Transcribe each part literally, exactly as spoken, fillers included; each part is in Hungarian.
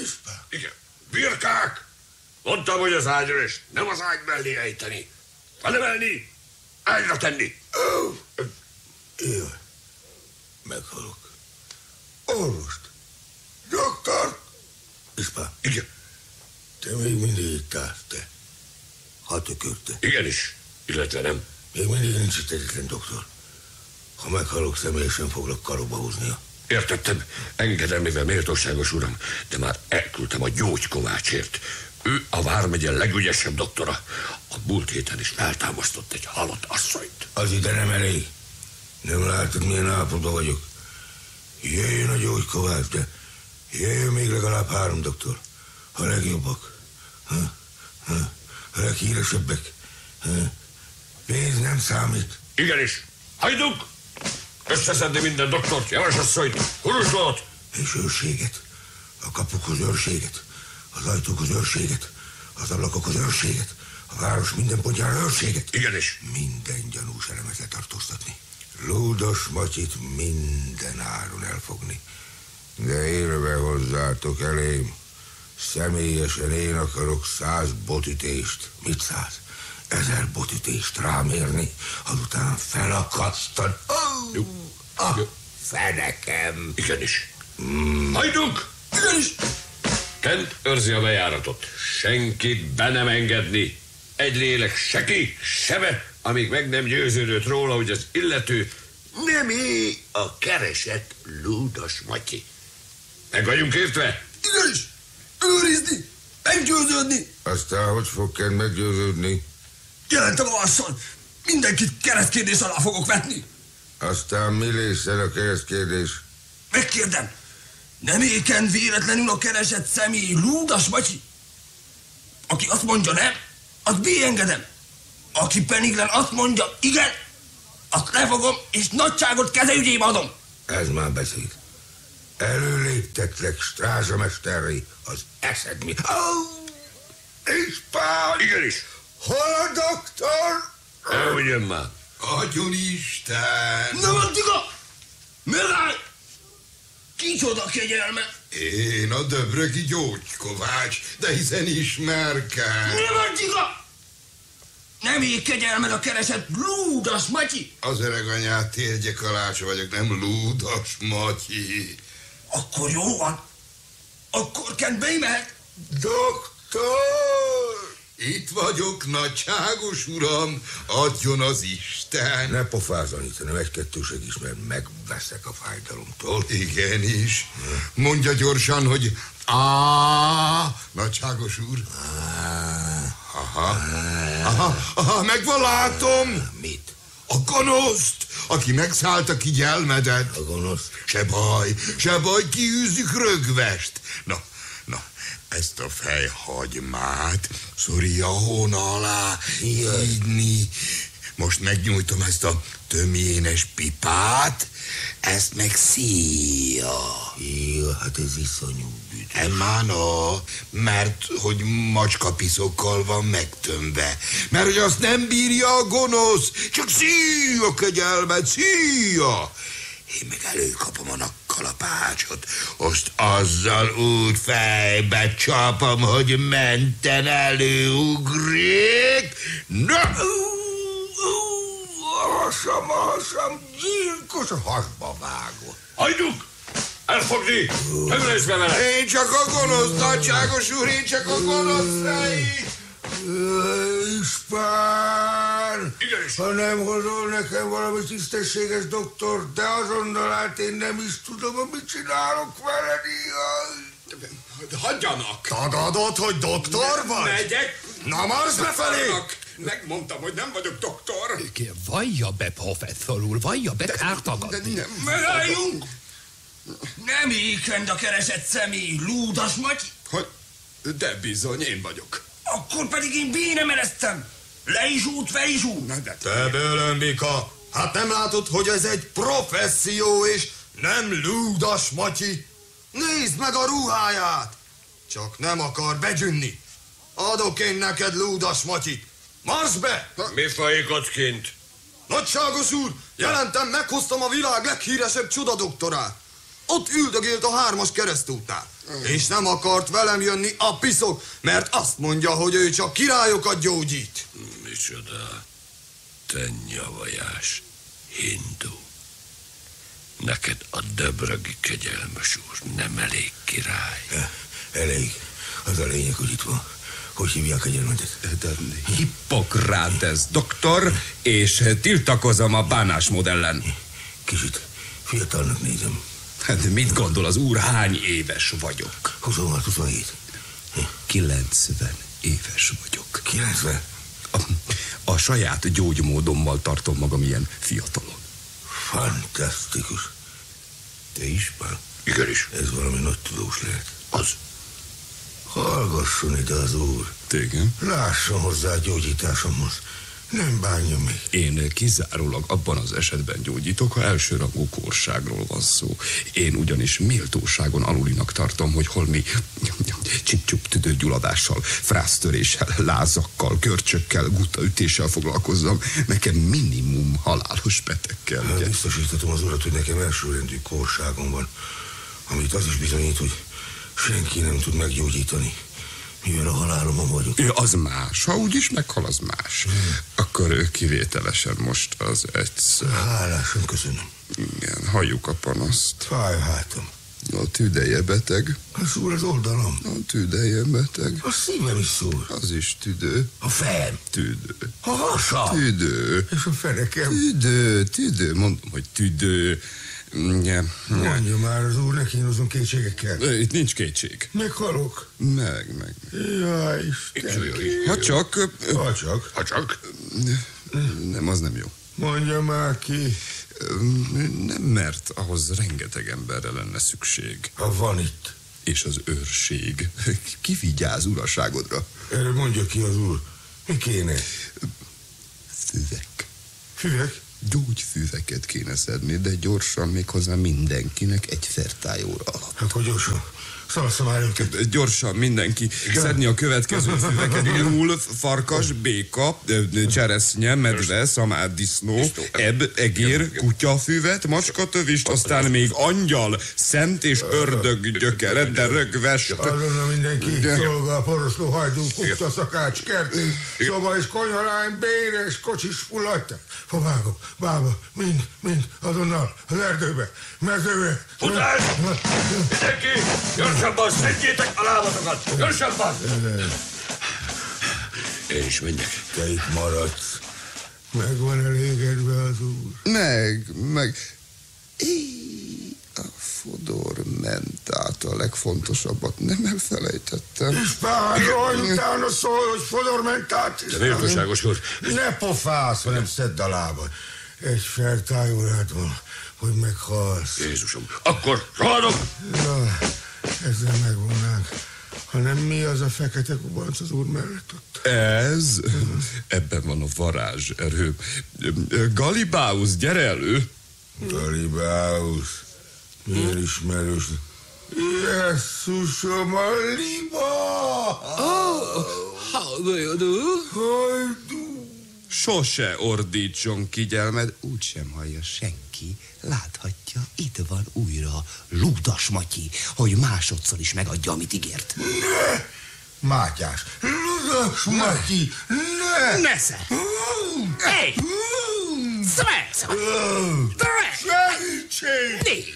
Ispán? Igen. Birkák! Mondtam, hogy az ágyra, és nem az ágy mellé ejteni. Felemelni, ágyra tenni. Jaj, meghalok. Orvost! Doktor! Ispán. Igen. Te még mindig itt állsz, te. Ha tökörte. Igenis, illetve nem. Még mindig nincs itt egyetlen doktor. Ha meghalok, személyesen foglak karokba húznia. Értettem, engedelmével méltóságos uram, de már elküldtem a gyógykovácsért. Ő a vármegye legügyesebb doktora. A múlt héten is feltámasztott egy halott asszonyt. Az ide nem elég. Nem látod, milyen állapotban vagyok. Jöjjön a gyógykovács, de jöjjön még legalább három doktor. A legjobbak. Ha? Ha? A leghíresebbek. Ha? Pénz nem számít. Igenis. Hajduk! Összeszedni minden doktort, javasasszonyt, kurusdót! És őrséget. A kapukhoz őrséget. Az ajtókhoz őrséget. Az ablakokhoz őrséget. A város minden pontjára őrséget. Igenis. Minden gyanús elemet letartóztatni. Lúdos Matyit minden áron elfogni. De élve hozzátok elém. Személyesen én akarok száz botütést. Mit száz? Ezer botütést rámérni, azután felakasztani. Oh, a fenekem. Igenis. Mm. Hajduk! Igenis. Kent őrzi a bejáratot. Senkit be nem engedni. Egy lélek se ki, se be, amíg meg nem győződött róla, hogy az illető nem é a keresett Lúdos Matyi. Meg vagyunk értve? Igenis. Őrizni. Meggyőződni. Aztán hogy fog Kent meggyőződni? Jelentem a vasszon. Mindenkit keresztkérdés alá fogok vetni. Aztán mi lészen a keresztkérdés? Megkérdem, nem éken véletlenül a keresett személy Lúdos Matyi? Aki azt mondja nem, azt beengedem. Aki peniglen azt mondja igen, azt lefogom és nagyságot kezeügyébe adom. Ez már beszéd. Előléptetlek strázsamesterré, az eszed mi? Oh, Ispán! Igenis. Hol a doktor? Elvigyem már. Adjon Isten! Nem addiga! Megállj! Kicsoda kegyelme! Én a döbrögi gyógykovács, de hiszen ismerkem. Nem addiga! Nem ég kegyelmed a keresett Lúdos Matyi! Az öreg anyát térgye kalácsa vagyok, nem Lúdos Matyi. Akkor jó van. Akkor Kent bemehet. Doktor! Itt vagyok, nagyságos uram, adjon az Isten. Ne pofázzon, hanem egy-kettő segíts, mert megveszek a fájdalomtól. Igenis. Mondja gyorsan, hogy á, nagyságos úr. Aha. Aha, aha, megvan látom. Mit? A gonoszt, aki megszállta ki gyelmedet. A gonosz? Se baj, se baj, kiűzzük rögvest. Na, na, ezt a fejhagymát szorja a hóna alá, hídni. Most megnyújtom ezt a tömjénes pipát, ezt meg szíja. Jó, hát ez iszonyú büdös. Emána, mert hogy macskapiszokkal van megtömve. Mert hogy azt nem bírja a gonosz, csak szíja kegyelmet, szíja. Én meg előkapom a kalapácsot, azt azzal úgy fejbe csapom, hogy menten előugrik. Na! Alsam, alsam, gyilkos, hasba vágott. Hajduk! Elfogni! Tömlésbe vele! Én csak a gonosz, nagyságos úr, én csak a gonosz fejt! Ispán! Igenis! Ha nem hozol nekem valami tisztességes doktor, de azonnal át én nem is tudom, hogy mit csinálok veled, igaz? Hagyjanak! Tagadod, hogy doktor vagy? Megyek! Na, marsz befelé! Megmondtam, hogy nem vagyok doktor. Vallja be, professzor úr, vallja be, kár tagadni. Nem. Megálljunk! Nem ékend a keresett személy Lúdos Matyi? Hogy? De bizony, én vagyok. Akkor pedig én bénemereztem. Le is út, fe is út. Na, de... Te bőlömbika, hát nem látod, hogy ez egy professzió és nem Lúdos Matyi? Nézd meg a ruháját! Csak nem akar begyünni. Adok én neked Lúdos Matyit. Marsz be! Mi folyik ott kint? Nagyságos úr, jelentem, meghoztam a világ leghíresebb csodadoktorát. ott üldögélt a hármas keresztútnál. És nem akart velem jönni a piszok, mert azt mondja, hogy ő csak királyokat gyógyít. Micsoda? Te nyavajás hindu. Neked a döbrögi kegyelmes úr nem elég király. Elég. Az a lényeg, hogy itt van. Hogy hívják a gyermetet? Hippokrates doktor, és tiltakozom a bánásmód ellen. Kicsit fiatalnak nézem. Hát mit gondol az úr, hány éves vagyok? huszonhat huszonhét. kilencven éves vagyok. kilencven? A, a saját gyógymódommal tartom magam ilyen fiatalon. Fantasztikus. Te is, Pál? Igenis. Ez valami nagy tudós lehet. Az. Hallgasson ide az úr. Tégem? Lásson hozzá a gyógyításomhoz. Nem bánja meg. Én kizárólag abban az esetben gyógyítok, ha elsőrangú kórságról van szó. Én ugyanis méltóságon alulinak tartom, hogy holmi csip-csup tüdőgyulladással, frásztöréssel, lázakkal, görcsökkel, gutaütéssel foglalkozzam. Nekem minimum halálos beteg kell. Hát, biztosítatom az urat, hogy nekem elsőrendű kórságom van, amit az is bizonyít, hogy senki nem tud meggyógyítani. Mivel a halálomon vagyok. Az más. Ha úgyis meghal, az más. Hmm. Akkor ő kivételesen most az egyszer. Hálásan köszönöm. Igen, halljuk a panaszt. Fáj a hátam. A tüdeje beteg. A szúr az oldalam. A tüdeje beteg. A szívem is szúr. Az is tüdő. A fejem. Tüdő. A hasa. Tüdő. És a fenekem. Tüdő, tüdő. Mondom, hogy tüdő. Ja, mondja már az úr, neki hozom kétségekkel. Itt nincs kétség. Meghalok. Meg, meg. Jaj, Isten. Ha csak... Ha csak. Ha csak. Nem, az nem jó. Mondja már ki. Nem, mert ahhoz rengeteg emberre lenne szükség. Ha van itt. És az őrség. Ki vigyáz uraságodra? Erre mondja ki az úr. Mi kéne? Füvek. Füvek? Gyógyfüveket kéne szedni, de gyorsan, méghozzá mindenkinek egy fertájóra alatt. Akkor gyorsan. Szalassza már őket. Gyorsan mindenki szedni a következő füveket. Nyúl, farkas, béka, cseresznye, medve, szamád, disznó, ebb, egér, kutyafüvet, macskatövist, aztán még angyal, szent és ördög gyökere, de rögves. Azonnal mindenki, szolgál, poroszló, hajdú, kutya, szakács, kertény, szoba és konyalány, béres, kocsis, fulladtak. Fovágok, bába, mind, mind, azonnal, az erdőbe, mezőbe. Futás! Mindenki! Gyorsabban szedjétek a lábatokat! Gyorsabban! Én is menjek. Te itt maradsz. Meg van elégedve az úr. Meg, meg... Éj, a fodor mentát, a legfontosabbat nem elfelejtettem. És párról utána szól, hogy fodormentát is. De méltóságos úr. Ne pofász, hanem szedd a lábad. Egy fertájórát van, hogy meghalsz. Jézusom, akkor rohanok! Na, ezzel megvonnánk. Hanem mi az a fekete kubanc az úr mellett ott? Ez? Ebben van a varázs erő. Galibáus, gyere elő! Galibáus. Milyen ismerős. Jesszusom, a liba! Oh, how do you do? Hajdú! Sose ordítson kigyelmed, Úgysem hallja senki, láthatja, itt van újra Ludas Matyi, hogy másodszor is megadja, amit ígért. Ne! Mátyás! Ludas Matyi! Ne! Nesze! Hey! Szvesz! Segítség! Négy!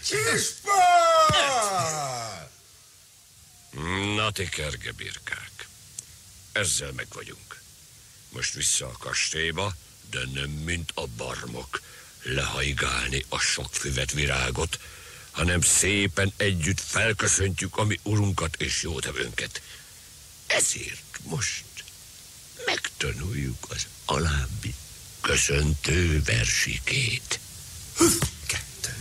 Ispán! Na ti kergebirkák, ezzel meg vagyunk. Most vissza a kastélyba, de nem mint a barmok, lehaigálni a sok füvet virágot, hanem szépen együtt felköszöntjük a mi urunkat és jótevőnket. Ezért most megtanuljuk az alábbi köszöntő versikét. kettő.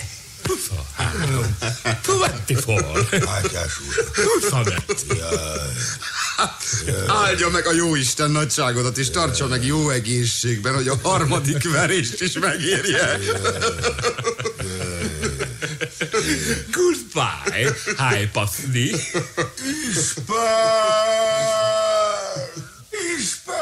Twenty-four. Mátyás úr! Jaj! Áldja meg a jóisten nagyságodat, és tartsa meg jó egészségben, hogy a harmadik verést is megérje. Goodbye, Hypathni. Ispán! Ispán!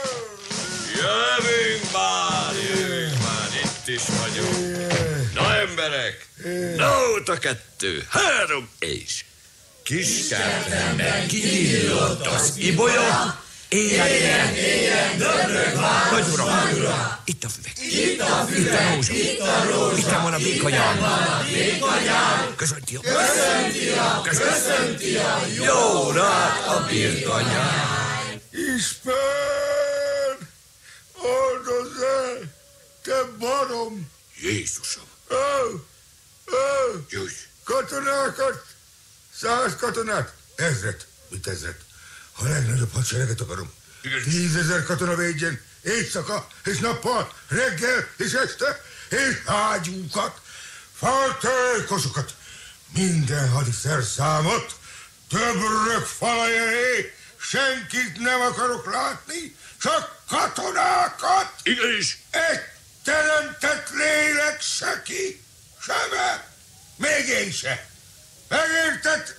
Jövünk már, jövünk már, itt is vagyunk. Na ember! emberek! Nóta kettő, három, és... Kis kertemben kinyílt az ibolya, éjjel, éjjel, döbrög vár, nagy uram, itt a füvek, itt a füvek, itt a rózsa, itt van a békanyám, köszönti a, köszönti a, köszönti a, jó rád a birkanyám. Ismer! Oldozz el, te barom! Jézusom! Ó, ó, Jöjj! katonákat! Száz katonát! Ezret! Mit ezret? A legnagyobb hadsereget akarom. Tízezer katona védjen éjszaka és nappal, reggel és este, és ágyúkat, faltölkosokat, minden hadiszerszámot, többrök falai elé, senkit nem akarok látni, csak katonákat! Igenis! Egy teremtett lélek se ki, sebe, még én se. Megértett,